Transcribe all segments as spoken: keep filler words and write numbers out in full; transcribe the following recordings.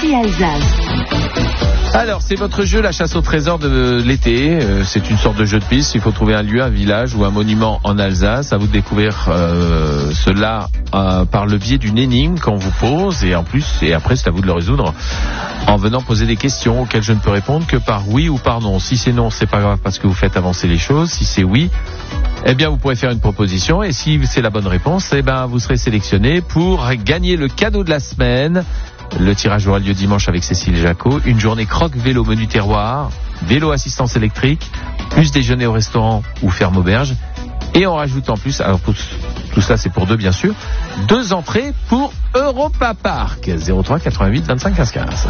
et Alsace. Alors, c'est votre jeu, la chasse au trésor de l'été. Euh, c'est une sorte de jeu de piste. Il faut trouver un lieu, un village ou un monument en Alsace. À vous de découvrir euh, cela euh, par le biais d'une énigme qu'on vous pose. Et en plus, et après, c'est à vous de le résoudre en venant poser des questions auxquelles je ne peux répondre que par oui ou par non. Si c'est non, c'est pas grave parce que vous faites avancer les choses. Si c'est oui, eh bien, vous pourrez faire une proposition. Et si c'est la bonne réponse, eh ben, vous serez sélectionné pour gagner le cadeau de la semaine. Le tirage aura lieu dimanche avec Cécile Jacot. Une journée croque vélo menu terroir, vélo assistance électrique, plus déjeuner au restaurant ou ferme auberge. Et on rajoute en plus, alors tout, tout ça c'est pour deux bien sûr, deux entrées pour Europa Park. zéro trois quatre-vingt-huit vingt-cinq quinze quinze.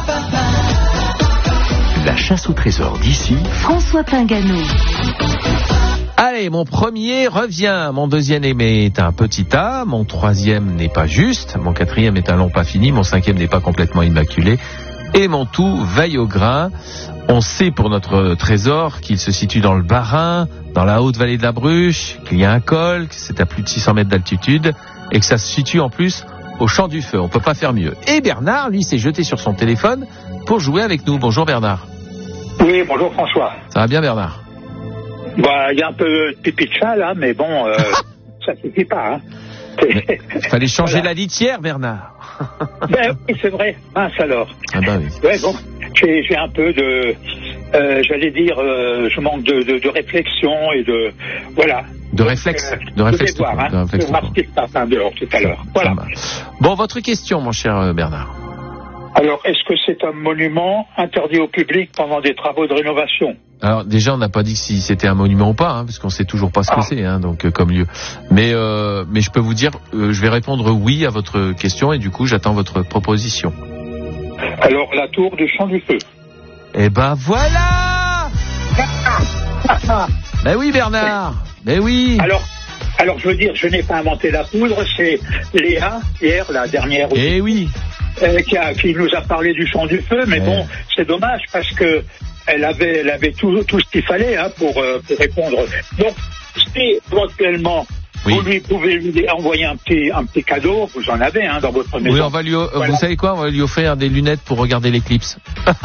La chasse au trésor d'ici. François Pingano. Allez, mon premier revient, mon deuxième est un petit A, mon troisième n'est pas juste, mon quatrième est un long pas fini, mon cinquième n'est pas complètement immaculé, et mon tout veille au grain. On sait pour notre trésor qu'il se situe dans le Bas-Rhin, dans la haute vallée de la Bruche, qu'il y a un col, que c'est à plus de six cents mètres d'altitude, et que ça se situe en plus au Champ du Feu. On peut pas faire mieux. Et Bernard, lui, s'est jeté sur son téléphone pour jouer avec nous. Bonjour Bernard. Oui, bonjour François. Ça va bien Bernard? Bah, il y a un peu de pipi de chat là, mais bon, euh, ça suffit pas. Hein. Il fallait changer voilà. La litière, Bernard. Ben oui, c'est vrai. Mince alors. Ah bah oui. Ouais, bon, j'ai, j'ai un peu de, euh, j'allais dire, euh, je manque de, de, de réflexion et de, voilà. De réflexe. Euh, de réflexe. Vous allez voir, hein. De réflexe. Vous marquez pas fin dehors tout à l'heure. Voilà. Bon, votre question, mon cher Bernard. Alors, est-ce que c'est un monument interdit au public pendant des travaux de rénovation? Alors déjà, on n'a pas dit si c'était un monument ou pas, hein, parce qu'on sait toujours pas ce que ah. c'est, hein, donc euh, comme lieu. Mais euh, mais je peux vous dire, euh, je vais répondre oui à votre question et du coup, j'attends votre proposition. Alors la tour du Champ du Feu. Eh ben voilà. Ben oui, Bernard. Ben oui. Alors. Alors, je veux dire, je n'ai pas inventé la poudre, c'est Léa, hier, la dernière. Eh oui. Euh, qui, a, qui nous a parlé du Champ du Feu, mais eh. bon, c'est dommage parce que elle avait, elle avait tout, tout ce qu'il fallait hein, pour, euh, pour répondre. Donc, si éventuellement oui. vous lui pouvez lui envoyer un petit, un petit cadeau, vous en avez hein, dans votre maison. Oui, on va lui, voilà. Vous savez quoi, on va lui offrir des lunettes pour regarder l'éclipse.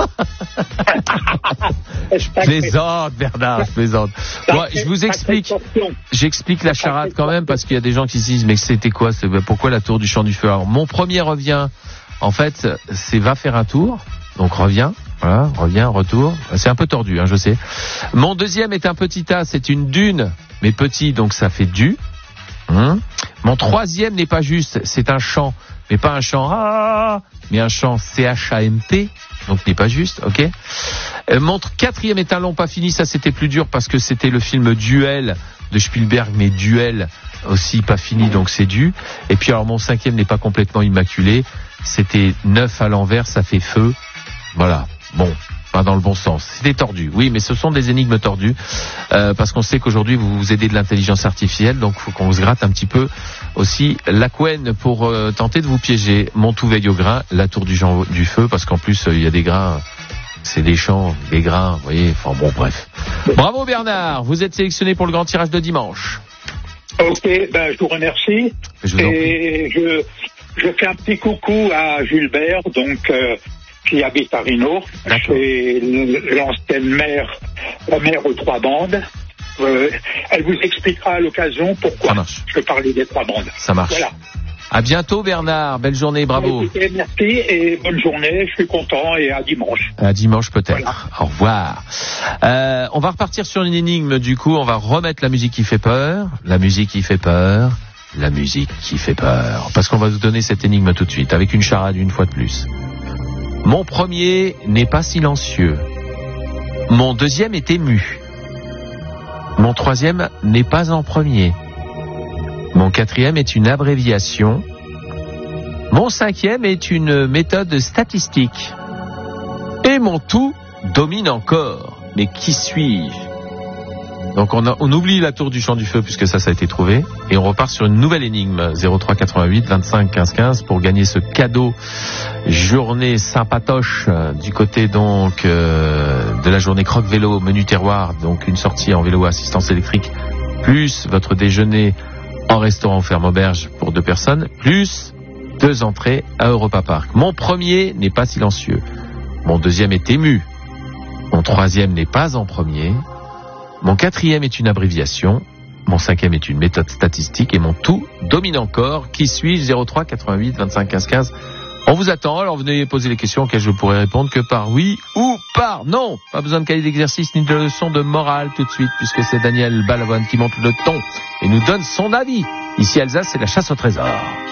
Plaisante, Bernard, plaisante. Bon, je vous explique, j'explique la charade quand même parce qu'il y a des gens qui se disent mais c'était quoi, c'est, pourquoi la tour du Champ du Feu? Alors, mon premier revient, en fait, c'est va faire un tour, donc reviens. Voilà, reviens, retour. C'est un peu tordu, hein, je sais. Mon deuxième est un petit A, c'est une dune, mais petit, donc ça fait du. Hum. Mon troisième n'est pas juste, c'est un chant, mais pas un chant A, mais un chant C H A M P, donc n'est pas juste, ok. Euh, mon quatrième est un long pas fini, ça c'était plus dur parce que c'était le film Duel de Spielberg, mais Duel aussi pas fini, donc c'est du. Et puis alors mon cinquième n'est pas complètement immaculé, c'était neuf à l'envers, ça fait feu. Voilà. Bon, pas dans le bon sens. C'était tordu, oui, mais ce sont des énigmes tordues, euh, parce qu'on sait qu'aujourd'hui vous vous aidez de l'intelligence artificielle, donc il faut qu'on se gratte un petit peu aussi la couenne pour euh, tenter de vous piéger. Mon tout veille au grain, la tour du, Jean, du Feu, parce qu'en plus il euh, y a des grains, c'est des champs, des grains, vous voyez, enfin bon, bref. Bravo Bernard, vous êtes sélectionné pour le grand tirage de dimanche. Ok, ben je vous remercie. Je vous en prie. Et je, je fais un petit coucou à Gilbert, donc... Euh, qui habite à Rhino, c'est l'ancienne maire, la maire aux trois bandes. Euh, elle vous expliquera à l'occasion pourquoi je parlais des trois bandes. Ça marche. Voilà. À bientôt Bernard, belle journée, bravo. Écoutez, merci et bonne journée, je suis content et à dimanche. À dimanche peut-être. Voilà. Au revoir. Euh, on va repartir sur une énigme du coup, on va remettre la musique qui fait peur, la musique qui fait peur, la musique qui fait peur. Parce qu'on va vous donner cette énigme tout de suite, avec une charade une fois de plus. Mon premier n'est pas silencieux. Mon deuxième est ému. Mon troisième n'est pas en premier. Mon quatrième est une abréviation. Mon cinquième est une méthode statistique. Et mon tout domine encore. Mais qui suis-je ? Donc on, a, on oublie la tour du Champ du Feu puisque ça, ça a été trouvé. Et on repart sur une nouvelle énigme. zéro trois quatre-vingt-huit vingt-cinq quinze quinze pour gagner ce cadeau journée sympatoche du côté donc euh, de la journée croque vélo menu terroir. Donc une sortie en vélo à assistance électrique plus votre déjeuner en restaurant ferme auberge pour deux personnes plus deux entrées à Europa Park. Mon premier n'est pas silencieux. Mon deuxième est ému. Mon troisième n'est pas en premier. Mon quatrième est une abréviation. Mon cinquième est une méthode statistique. Et mon tout domine encore. Qui suis-je? zéro trois quatre-vingt-huit vingt-cinq quinze quinze. On vous attend, alors venez poser les questions auxquelles je pourrai répondre que par oui ou par non. Pas besoin de cahier d'exercice ni de leçon de morale tout de suite, puisque c'est Daniel Balavoine qui monte le ton et nous donne son avis. Ici Alsace, c'est la chasse au trésor.